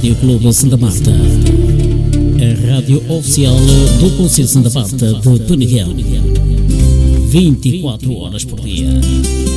Rádio Clube Santa Marta, a rádio oficial do Conselho de Santa Marta de Peneguel, 24 horas por dia.